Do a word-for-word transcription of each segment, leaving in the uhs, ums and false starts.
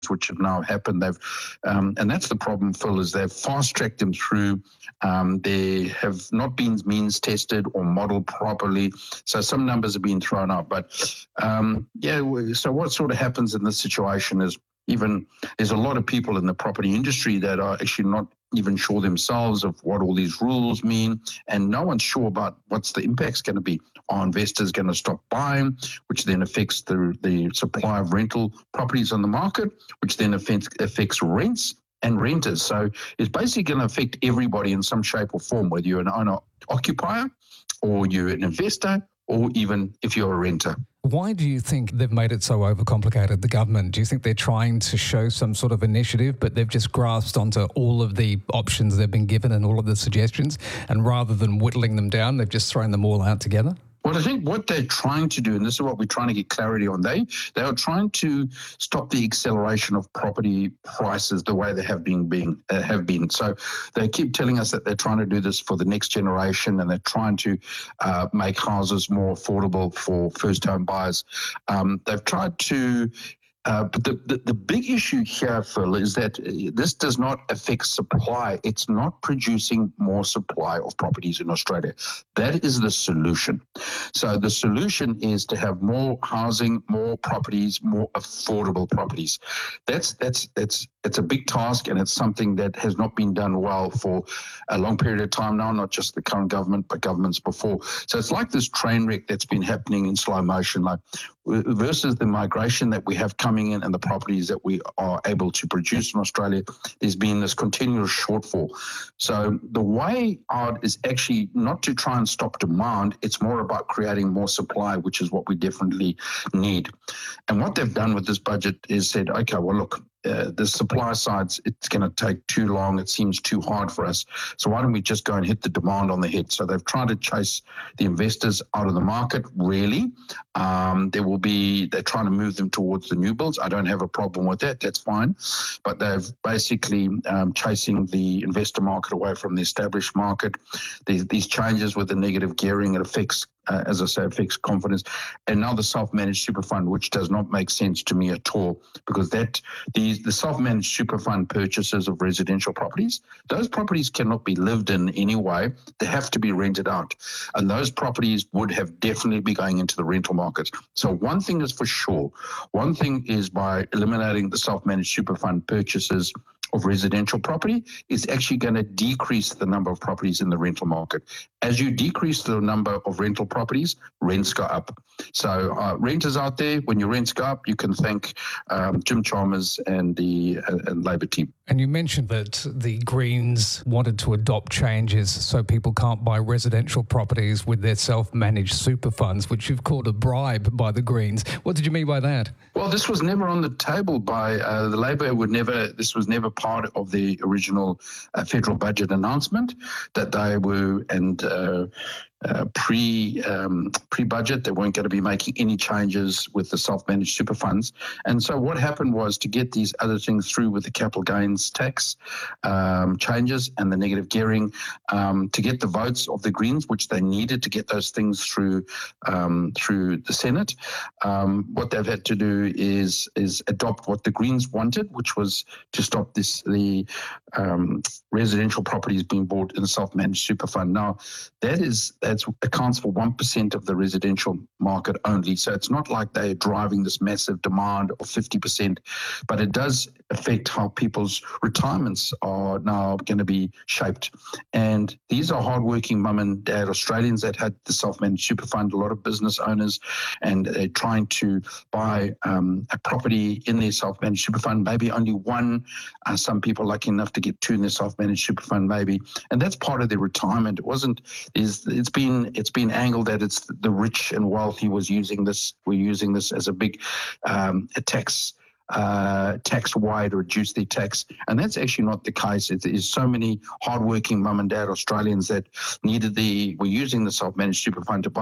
which have now happened. They've, um, and that's the problem, Phil, is they've fast-tracked them through. Um, they have not been means tested or modeled properly. So some numbers have been thrown out. But um, yeah, so what sort of happens in this situation is even there's a lot of people in the property industry that are actually not even sure themselves of what all these rules mean, and no one's sure about what's the impact's going to be. Are investors going to stop buying, which then affects the, the supply of rental properties on the market, which then affects, affects rents and renters. So it's basically going to affect everybody in some shape or form, whether you're an owner-occupier or you're an investor or even if you're a renter. Why do you think they've made it so overcomplicated, the government? Do you think they're trying to show some sort of initiative, but they've just grasped onto all of the options they've been given and all of the suggestions, and rather than whittling them down, they've just thrown them all out together? Well, I think what they're trying to do, and this is what we're trying to get clarity on, they they are trying to stop the acceleration of property prices the way they have been being uh, have been. So they keep telling us that they're trying to do this for the next generation, and they're trying to uh, make houses more affordable for first-home buyers. Um, they've tried to. Uh, but the, the, the big issue here, Phil, is that this does not affect supply. It's not producing more supply of properties in Australia. That is the solution. So the solution is to have more housing, more properties, more affordable properties. That's that's that's it's a big task, and it's something that has not been done well for a long period of time now, not just the current government, but governments before. So it's like this train wreck that's been happening in slow motion, like versus the migration that we have coming in and the properties that we are able to produce in Australia. There's been this continuous shortfall. So the way out is actually not to try and stop demand. It's more about creating more supply, which is what we definitely need. And what they've done with this budget is said, okay, well, look, Uh, the supply side, it's going to take too long. It seems too hard for us. So why don't we just go and hit the demand on the head? So they've tried to chase the investors out of the market, really. Um, there will be, they're trying to move them towards the new builds. I don't have a problem with that. That's fine. But they've basically um, chasing the investor market away from the established market. These, these changes with the negative gearing, it affects Uh, as I say, affects confidence. And now the self-managed super fund, which does not make sense to me at all, because that the, the self-managed super fund purchases of residential properties, those properties cannot be lived in anyway. They have to be rented out. And those properties would have definitely be going into the rental market. So one thing is for sure. One thing is by eliminating the self-managed super fund purchases of residential property is actually going to decrease the number of properties in the rental market. As you decrease the number of rental properties, rents go up. So uh, renters out there, when your rents go up, you can thank um, Jim Chalmers and the uh, and Labor team. And you mentioned that the Greens wanted to adopt changes so people can't buy residential properties with their self-managed super funds, which you've called a bribe by the Greens. What did you mean by that? Well, this was never on the table by uh, the Labor. Would never. This was never part of the original uh, federal budget announcement that they were and. Uh, Uh, pre um, pre-budget, they weren't going to be making any changes with the self-managed super funds. And so what happened was to get these other things through with the capital gains tax um, changes and the negative gearing um, to get the votes of the Greens, which they needed to get those things through um, through the Senate. Um, what they've had to do is is adopt what the Greens wanted, which was to stop this the um, residential properties being bought in the self-managed super fund. Now, that is that accounts for one percent of the residential market only. So it's not like they're driving this massive demand of fifty percent, but it does affect how people's retirements are now going to be shaped. And these are hardworking mum and dad Australians that had the self-managed super fund, a lot of business owners, and they're trying to buy um, a property in their self-managed super fund, maybe only one. Uh, some people lucky enough to get two in their self-managed super fund, maybe. And that's part of their retirement. It wasn't, is it's been It's been angled that it's the rich and wealthy was using this. We're using this as a big um, a tax uh, tax way to reduce their tax, and that's actually not the case. It is so many hardworking mum and dad Australians that needed the were using the self-managed super fund to buy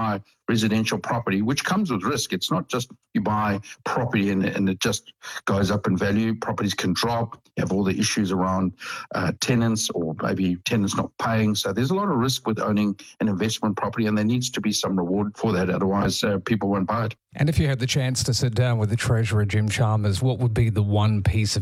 residential property, which comes with risk. It's not just you buy property and, and it just goes up in value. Properties can drop. You have all the issues around uh, tenants or maybe tenants not paying. So there's a lot of risk with owning an investment property, and there needs to be some reward for that. Otherwise, uh, people won't buy it. And if you had the chance to sit down with the Treasurer, Jim Chalmers, what would be the one piece of